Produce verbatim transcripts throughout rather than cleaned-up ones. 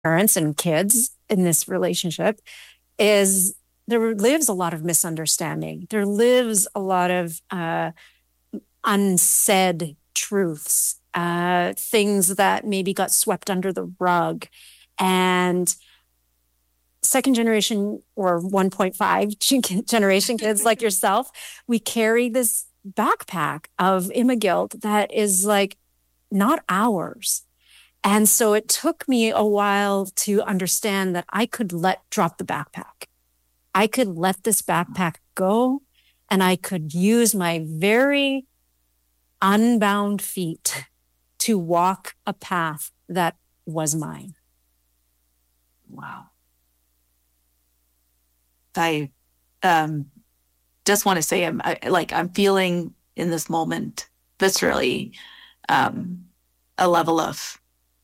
parents and kids in this relationship is there lives a lot of misunderstanding. There lives a lot of uh, unsaid truths, uh, things that maybe got swept under the rug. And second generation or one point five generation kids like yourself, we carry this backpack of imaguilt that is like not ours. And so it took me a while to understand that I could let drop the backpack. I could let this backpack go, and I could use my very unbound feet to walk a path that was mine. Wow. I um, just want to say, I'm I, like I'm feeling in this moment viscerally um, a level of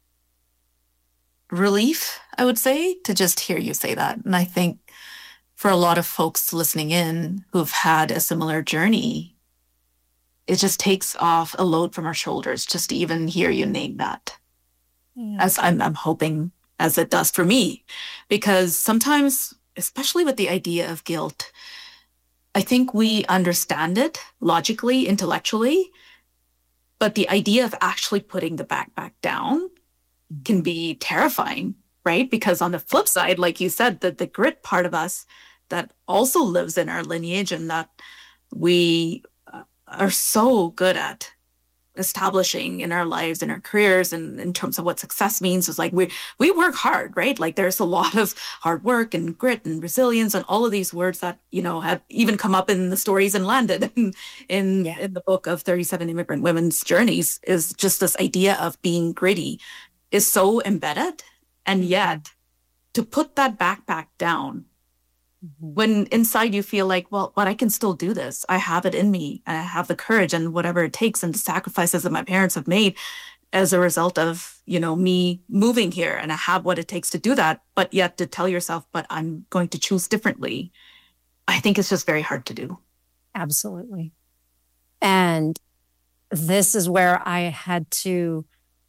relief, I would say, to just hear you say that. And I think for a lot of folks listening in who've had a similar journey, it just takes off a load from our shoulders just to even hear you name that. Yeah. As I'm, I'm hoping as it does for me, because sometimes, especially with the idea of guilt, I think we understand it logically, intellectually, but the idea of actually putting the backpack down can be terrifying, right? Because on the flip side, like you said, the, the grit part of us that also lives in our lineage and that we are so good at establishing in our lives, in our careers, and in terms of what success means is like we we work hard, right? Like there's a lot of hard work and grit and resilience and all of these words that, you know, have even come up in the stories and landed in in, yeah. in the book of thirty-seven Immigrant Women's Journeys. Is just this idea of being gritty is so embedded. And yet to put that backpack down mm-hmm. when inside you feel like, well, but I can still do this. I have it in me. I have the courage and whatever it takes and the sacrifices that my parents have made as a result of, you know, me moving here, and I have what it takes to do that. But yet to tell yourself, but I'm going to choose differently, I think it's just very hard to do. Absolutely. And this is where I had to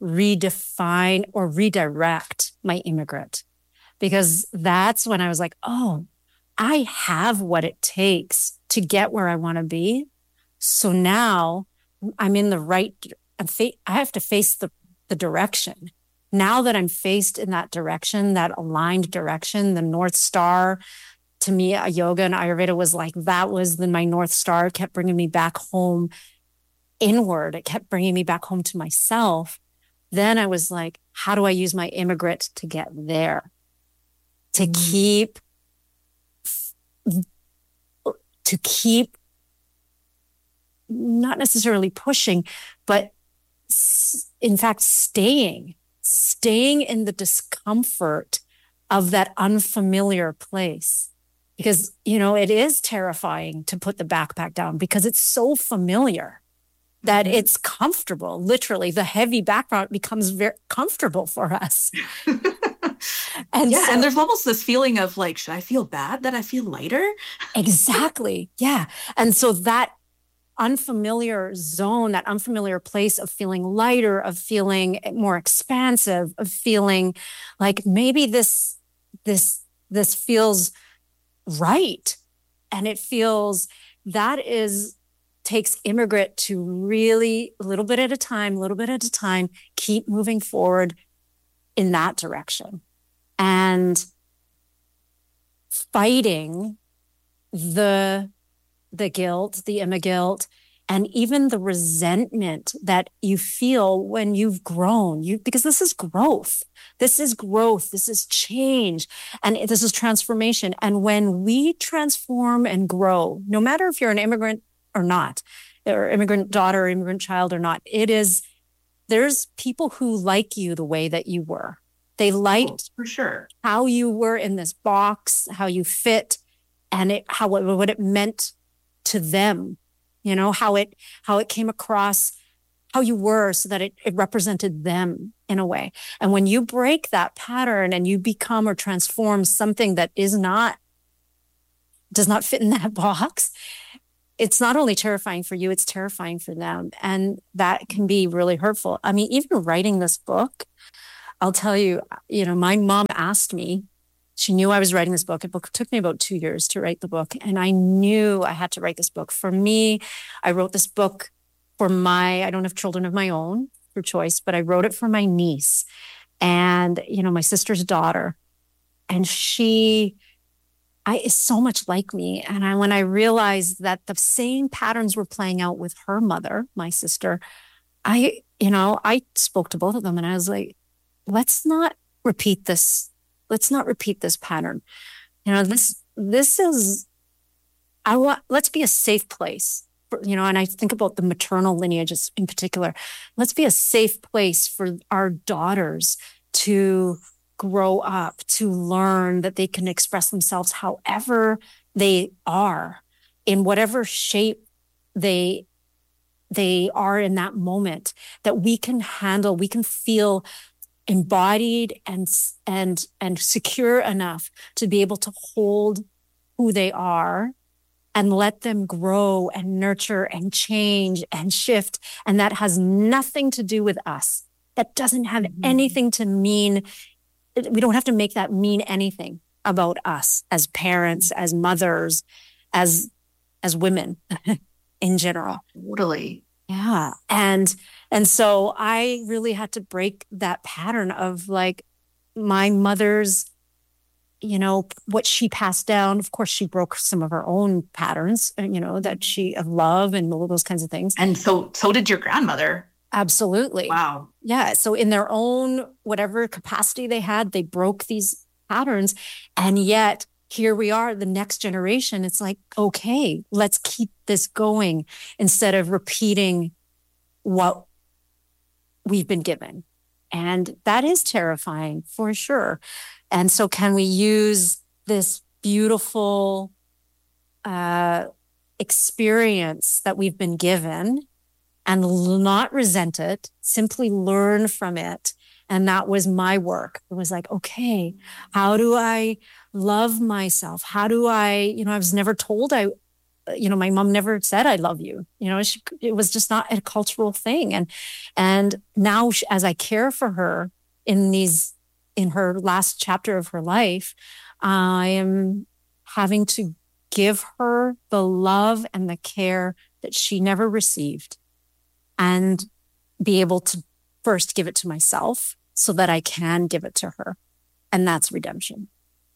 redefine or redirect my immigrant, because that's when I was like, oh, I have what it takes to get where I want to be. So now I'm in the right, I'm fa- I have to face the, the direction. Now that I'm faced in that direction, that aligned direction, the North Star, to me, yoga and Ayurveda was like, that was the, my North Star. It kept bringing me back home inward. It kept bringing me back home to myself. Then I was like, how do I use my immigrant to get there? To mm-hmm. keep, to keep not necessarily pushing, but in fact, staying, staying in the discomfort of that unfamiliar place. Because, you know, it is terrifying to put the backpack down because it's so familiar that mm-hmm. it's comfortable. Literally, the heavy background becomes very comfortable for us. and yeah, so, and there's almost this feeling of like, should I feel bad that I feel lighter? Exactly. Yeah. And so that unfamiliar zone, that unfamiliar place of feeling lighter, of feeling more expansive, of feeling like maybe this, this, this feels right. And it feels that is takes immigrant to really a little bit at a time, a little bit at a time, keep moving forward in that direction and fighting the, the guilt, the immigrant, and even the resentment that you feel when you've grown, you, because this is growth. This is growth. This is change. And this is transformation. And when we transform and grow, no matter if you're an immigrant or not, or immigrant daughter, or immigrant child or not, it is, there's people who like you the way that you were. They liked oh, for sure how you were in this box, how you fit, and it, how what it meant to them, you know, how it, how it came across, how you were so that it, it represented them in a way. And when you break that pattern and you become or transform something that is not, does not fit in that box, it's not only terrifying for you, it's terrifying for them. And that can be really hurtful. I mean, even writing this book, I'll tell you, you know, my mom asked me, she knew I was writing this book. It book took me about two years to write the book. And I knew I had to write this book. For me, I wrote this book for my, I don't have children of my own through choice, but I wrote it for my niece and, you know, my sister's daughter. And she I, is so much like me. And I, when I realized that the same patterns were playing out with her mother, my sister, I, you know, I spoke to both of them and I was like, let's not repeat this. Let's not repeat this pattern. You know, this, this is, I want, let's be a safe place. For, you know, and I think about the maternal lineages in particular. Let's be a safe place for our daughters to grow up, to learn that they can express themselves however they are, in whatever shape they they are in that moment, that we can handle, we can feel embodied and and and secure enough to be able to hold who they are and let them grow and nurture and change and shift. And that has nothing to do with us. That doesn't have mm-hmm. anything to mean, we don't have to make that mean anything about us as parents, as mothers, as as women in general. Totally. Yeah. And and so I really had to break that pattern of like my mother's, you know, what she passed down. Of course, she broke some of her own patterns, you know, that she of love and all those kinds of things. And so so did your grandmother. Absolutely. Wow. Yeah. So in their own, whatever capacity they had, they broke these patterns. And yet here we are, the next generation. It's like, okay, let's keep this going instead of repeating what we've been given. And that is terrifying for sure. And so can we use this beautiful uh, experience that we've been given and not resent it, simply learn from it. And that was my work. It was like, okay, how do I love myself? How do I, you know, I was never told I, you know, my mom never said, I love you. You know, she, it was just not a cultural thing. And, and now she, as I care for her in these, in her last chapter of her life, I am having to give her the love and the care that she never received, and be able to first give it to myself so that I can give it to her. And that's redemption.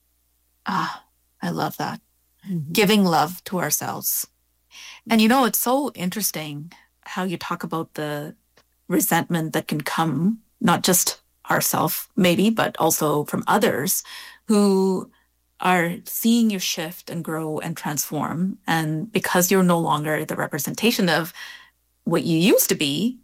Ah, I love that. Mm-hmm. Giving love to ourselves. And you know, it's so interesting how you talk about the resentment that can come, not just ourselves maybe, but also from others who are seeing you shift and grow and transform. And because you're no longer the representation of what you used to be,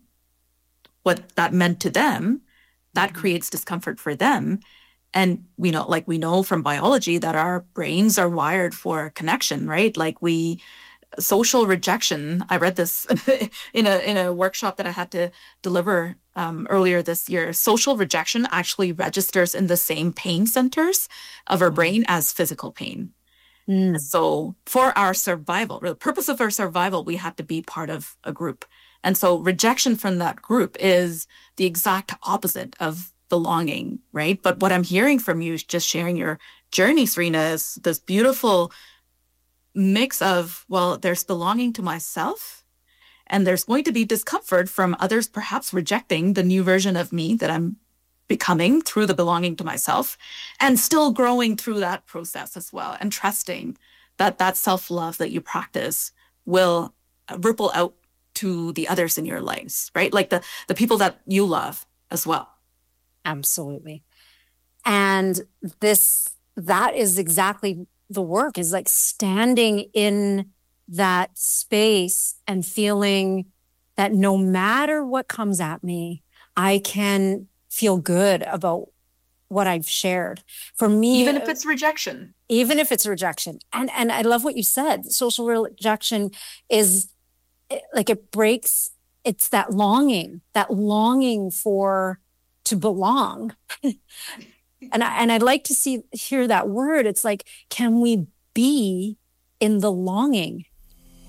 what that meant to them, that creates discomfort for them. And we know, like we know from biology that our brains are wired for connection, right? Like we, social rejection, I read this in a in a workshop that I had to deliver um, earlier this year. Social rejection actually registers in the same pain centers of our brain as physical pain. Mm. So for our survival, the purpose of our survival, we have to be part of a group. And so rejection from that group is the exact opposite of belonging, right? But what I'm hearing from you is just sharing your journey, Serena, is this beautiful mix of, well, there's belonging to myself, and there's going to be discomfort from others perhaps rejecting the new version of me that I'm becoming through the belonging to myself, and still growing through that process as well, and trusting that that self-love that you practice will ripple out to the others in your lives, right? Like the, the people that you love as well. Absolutely. And this, that is exactly the work, is like standing in that space and feeling that no matter what comes at me, I can feel good about what I've shared. For me, even if it's rejection, even if it's rejection. And, and I love what you said. Social rejection is like, it breaks, it's that longing, that longing for, to belong. and I, and I'd like to see, hear that word. It's like, can we be in the longing?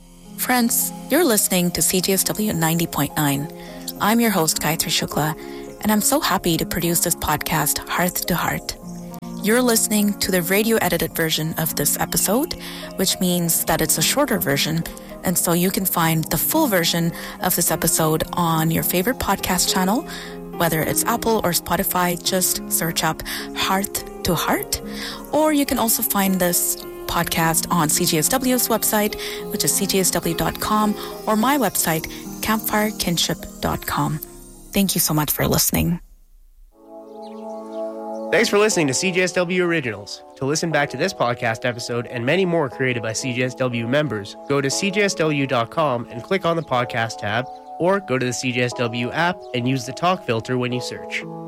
Friends, you're listening to C J S W ninety point nine. I'm your host, Gayatri Shukla, and I'm so happy to produce this podcast, Hearth to Heart. You're listening to the radio edited version of this episode, which means that it's a shorter version, and so you can find the full version of this episode on your favorite podcast channel, whether it's Apple or Spotify. Just search up Hearth to Heart, or you can also find this podcast on C G S W's website, which is c g s w dot com, or my website, campfire kinship dot com. Thank you so much for listening. Thanks for listening to C G S W Originals. To listen back to this podcast episode and many more created by C G S W members, go to c g s w dot com and click on the podcast tab, or go to the C G S W app and use the talk filter when you search.